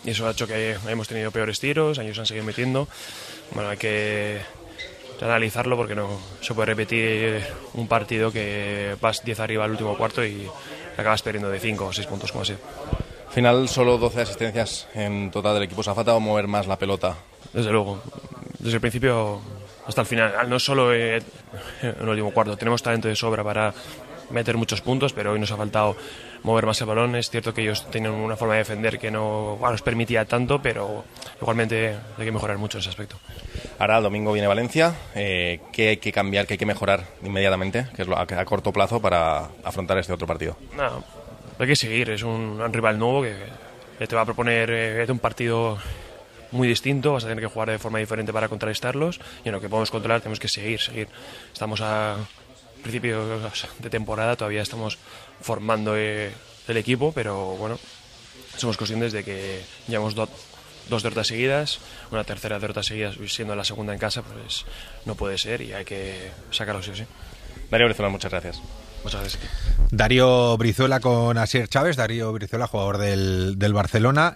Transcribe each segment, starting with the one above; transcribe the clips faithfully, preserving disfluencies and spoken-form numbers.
y eso ha hecho que hemos tenido peores tiros, ellos han seguido metiendo. Bueno, hay que analizarlo porque no se puede repetir un partido que vas diez arriba al último cuarto y acabas perdiendo de cinco o seis puntos como así. Al final solo doce asistencias en total del equipo. ¿Se ha faltado mover más la pelota? Desde luego, desde el principio hasta el final. No solo en el último cuarto, tenemos talento de sobra para meter muchos puntos, pero hoy nos ha faltado mover más el balón. Es cierto que ellos tienen una forma de defender que no bueno, nos permitía tanto, pero igualmente hay que mejorar mucho en ese aspecto. Ahora el domingo viene Valencia. Eh, ¿Qué hay que cambiar, qué hay que mejorar inmediatamente, que es lo, a, a corto plazo, para afrontar este otro partido? No, hay que seguir. Es un, un rival nuevo que, que te va a proponer eh, un partido muy distinto. Vas a tener que jugar de forma diferente para contrarrestarlos, y en lo que podemos controlar tenemos que seguir, seguir. Estamos a principios de temporada, todavía estamos formando eh, el equipo, pero bueno, somos conscientes de que llevamos do, dos derrotas seguidas, una tercera derrota seguida siendo la segunda en casa, pues no puede ser y hay que sacarlo sí o sí. Darío Brizuela, muchas gracias. Muchas gracias. Darío Brizuela con Asier Chávez. Darío Brizuela, jugador del, del Barcelona.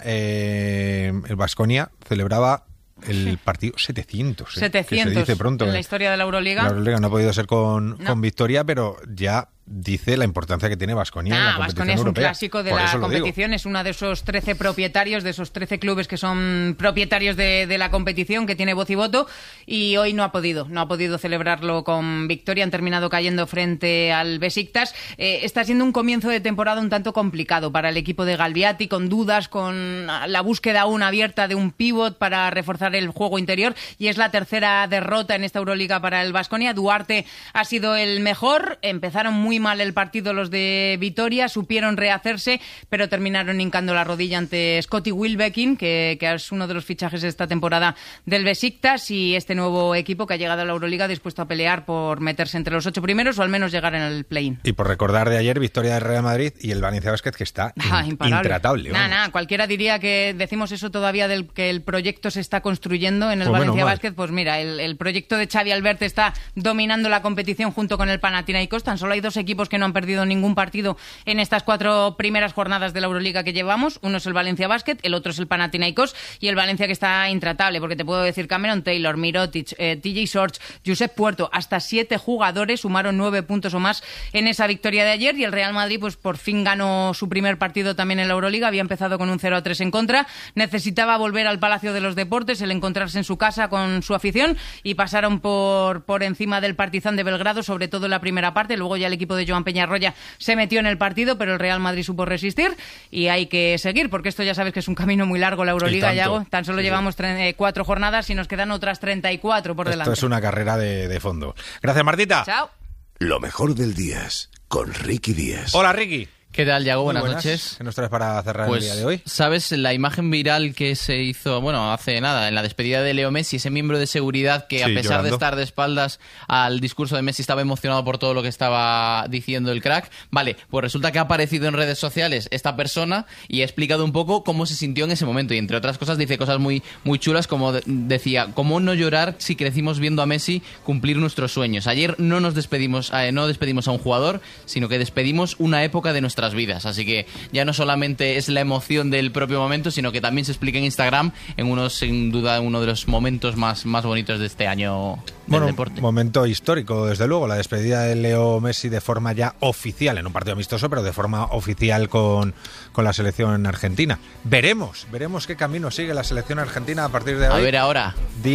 Eh, el Baskonia celebraba el sí. partido setecientos, ¿eh? setecientos, que se dice pronto, en la ¿eh? historia de la Euroliga. La Euroliga no ha podido ser con, no. con victoria, pero ya dice la importancia que tiene Baskonia ah, en la competición Baskonia es un europea. clásico de Por la eso competición, es uno de esos trece propietarios, de esos trece clubes que son propietarios de, de la competición, que tiene voz y voto, y hoy no ha podido, no ha podido celebrarlo con victoria, han terminado cayendo frente al Besiktas. Eh, está siendo un comienzo de temporada un tanto complicado para el equipo de Galbiati, con dudas, con la búsqueda aún abierta de un pívot para reforzar el juego interior, y es la tercera derrota en esta Euroliga para el Baskonia. Duarte ha sido el mejor, empezaron muy mal el partido los de Vitoria, supieron rehacerse, pero terminaron hincando la rodilla ante Scotty Wilbekin, que, que es uno de los fichajes de esta temporada del Besiktas, y este nuevo equipo que ha llegado a la Euroliga dispuesto a pelear por meterse entre los ocho primeros o al menos llegar en el play-in. Y por recordar de ayer, victoria del Real Madrid y el Valencia Basket, que está ah, in- imparable. intratable. Nada, nada, cualquiera diría que decimos eso todavía del que el proyecto se está construyendo en el pues Valencia bueno, Basket. Pues mira, el, el proyecto de Xavi Albert está dominando la competición junto con el Panathinaikos. Tan solo hay dos equipos que no han perdido ningún partido en estas cuatro primeras jornadas de la Euroliga que llevamos. Uno es el Valencia Basket, el otro es el Panathinaikos, y el Valencia que está intratable, porque te puedo decir Cameron Taylor, Mirotic, eh, T J Shorts, Josep Puerto, hasta siete jugadores sumaron nueve puntos o más en esa victoria de ayer, y el Real Madrid pues por fin ganó su primer partido también en la Euroliga. Había empezado con un cero a tres en contra, necesitaba volver al Palacio de los Deportes, el encontrarse en su casa con su afición, y pasaron por, por encima del Partizan de Belgrado, sobre todo en la primera parte. Luego ya el equipo de Joan Peñarroya se metió en el partido, pero el Real Madrid supo resistir, y hay que seguir, porque esto ya sabes que es un camino muy largo la Euroliga, Yago. Tan solo sí, llevamos tre- cuatro jornadas y nos quedan otras treinta y cuatro por Esto delante. Esto es una carrera de, de fondo. Gracias, Martita. Chao. Lo mejor del día es con Ricky Díaz. Hola, Ricky. ¿Qué tal, Yago? Buenas, buenas noches. ¿Qué nos traes para cerrar pues, el día de hoy? ¿Sabes la imagen viral que se hizo, bueno, hace nada, en la despedida de Leo Messi, ese miembro de seguridad que, sí, a pesar llorando. de estar de espaldas al discurso de Messi, estaba emocionado por todo lo que estaba diciendo el crack? Vale, pues resulta que ha aparecido en redes sociales esta persona y ha explicado un poco cómo se sintió en ese momento, y entre otras cosas dice cosas muy, muy chulas, como de- decía, ¿cómo no llorar si crecimos viendo a Messi cumplir nuestros sueños? Ayer no nos despedimos, eh, no despedimos a un jugador, sino que despedimos una época de nuestras vidas, así que ya no solamente es la emoción del propio momento, sino que también se explica en Instagram en uno, sin duda, uno de los momentos más, más bonitos de este año del bueno, deporte. Momento histórico, desde luego, la despedida de Leo Messi de forma ya oficial, en un partido amistoso, pero de forma oficial con, con la selección argentina. Veremos, veremos qué camino sigue la selección argentina a partir de hoy. A ver ahora.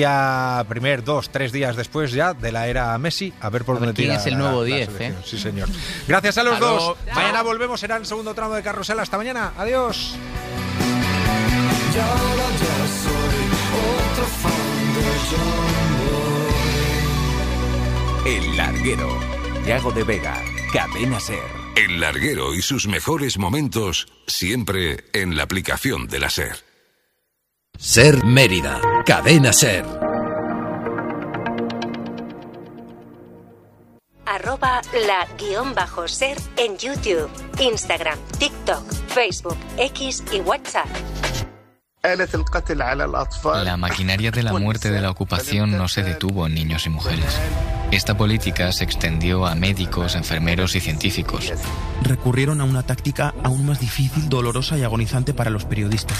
Día primer, dos, tres días después ya de la era Messi, a ver por A ver dónde quién tira es el la- nuevo la diez, selección. ¿eh? Sí, señor. Gracias a los Hasta dos. luego. Mañana volvemos, será el segundo tramo de Carrusel. Hasta mañana. Adiós. El Larguero. Yago de Vega. Cadena SER. El Larguero y sus mejores momentos siempre en la aplicación de la SER. SER Mérida. Cadena SER. Arroba la guión bajo ser en YouTube, Instagram, TikTok, Facebook, X y WhatsApp. La maquinaria de la muerte de la ocupación no se detuvo en niños y mujeres. Esta política se extendió a médicos, enfermeros y científicos. Recurrieron a una táctica aún más difícil, dolorosa y agonizante para los periodistas.